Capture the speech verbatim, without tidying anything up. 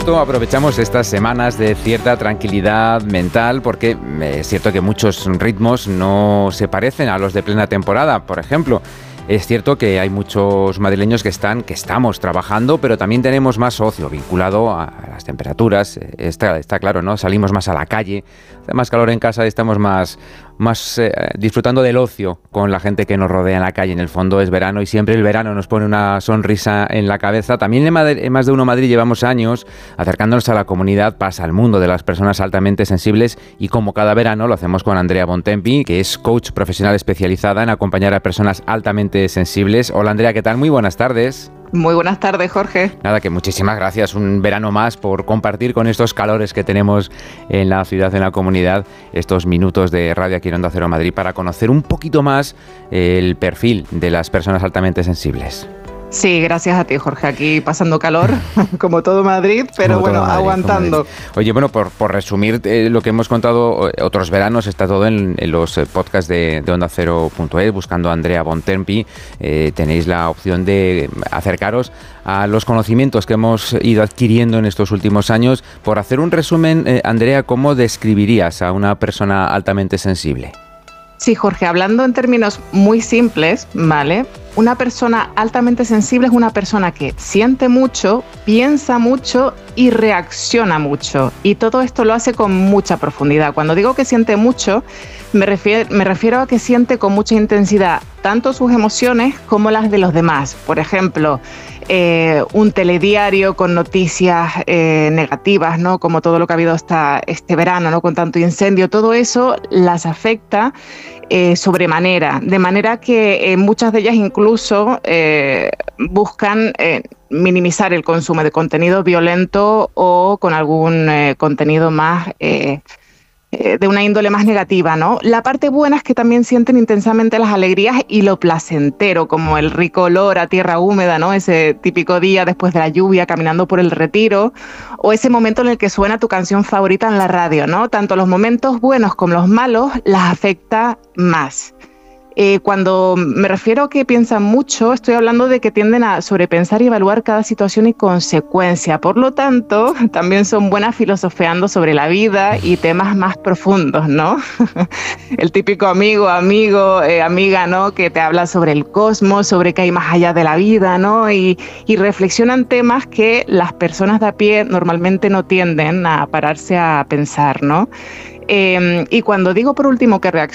agosto aprovechamos estas semanas de cierta tranquilidad mental porque es cierto que muchos ritmos no se parecen a los de plena temporada. Por ejemplo, es cierto que hay muchos madrileños que están, que estamos trabajando, pero también tenemos más ocio vinculado a las temperaturas. Está, está claro, ¿no? Salimos más a la calle, hace más calor en casa y estamos más, más eh, disfrutando del ocio con la gente que nos rodea en la calle. En el fondo es verano y siempre el verano nos pone una sonrisa en la cabeza. También en, Madrid, en Más de Uno Madrid llevamos años acercándonos a la comunidad, pasa al mundo de las personas altamente sensibles, y como cada verano lo hacemos con Andrea Bontempi, que es coach profesional especializada en acompañar a personas altamente sensibles. Hola Andrea, ¿qué tal? Muy buenas tardes. Muy buenas tardes, Jorge. Nada, que muchísimas gracias, un verano más, por compartir con estos calores que tenemos en la ciudad, en la comunidad, estos minutos de radio aquí en Onda Cero Madrid para conocer un poquito más el perfil de las personas altamente sensibles. Sí, gracias a ti, Jorge, aquí pasando calor, como todo Madrid, pero como bueno, Madrid, aguantando. Oye, bueno, por, por resumir eh, lo que hemos contado eh, otros veranos, está todo en, en los eh, podcasts de, de Onda Cero punto es, buscando a Andrea Bontempi. Eh, tenéis la opción de acercaros a los conocimientos que hemos ido adquiriendo en estos últimos años. Por hacer un resumen, eh, Andrea, ¿cómo describirías a una persona altamente sensible? Sí, Jorge, hablando en términos muy simples, ¿vale? Una persona altamente sensible es una persona que siente mucho, piensa mucho y reacciona mucho. Y todo esto lo hace con mucha profundidad. Cuando digo que siente mucho, me refiero, me refiero a que siente con mucha intensidad tanto sus emociones como las de los demás. Por ejemplo, eh, un telediario con noticias eh, negativas, ¿no? Como todo lo que ha habido hasta este verano, ¿no? Con tanto incendio, todo eso las afecta eh, sobremanera, de manera que eh, muchas de ellas incluso eh, buscan eh, minimizar el consumo de contenido violento o con algún eh, contenido más eh, eh, de una índole más negativa, ¿no? La parte buena es que también sienten intensamente las alegrías y lo placentero, como el rico olor a tierra húmeda, ¿no? Ese típico día después de la lluvia caminando por el Retiro, o ese momento en el que suena tu canción favorita en la radio, ¿no? Tanto los momentos buenos como los malos las afecta más. Eh, cuando me refiero a que piensan mucho, estoy hablando de que tienden a sobrepensar y evaluar cada situación y consecuencia. Por lo tanto, también son buenas filosofeando sobre la vida y temas más profundos, ¿no? El típico amigo, amigo, eh, amiga, ¿no? Que te habla sobre el cosmos, sobre qué hay más allá de la vida, ¿no? Y, y reflexionan temas que las personas de a pie normalmente no tienden a pararse a pensar, ¿no? Eh, y cuando digo por último que reaccionan,